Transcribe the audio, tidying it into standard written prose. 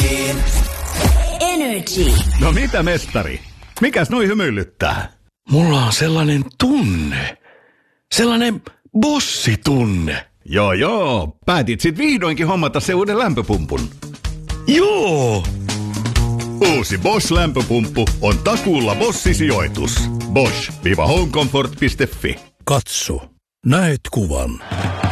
Energy. No mitä, mestari? Mikäs noi hymyilyttää? Mulla on sellainen tunne. Sellainen bossitunne. Joo. Päätit sit vihdoinkin hommata se uuden lämpöpumpun. Joo. Uusi Bosch-lämpöpumppu on takuulla Bosch-sijoitus. Bosch-homecomfort.fi. Katso. Näet kuvan.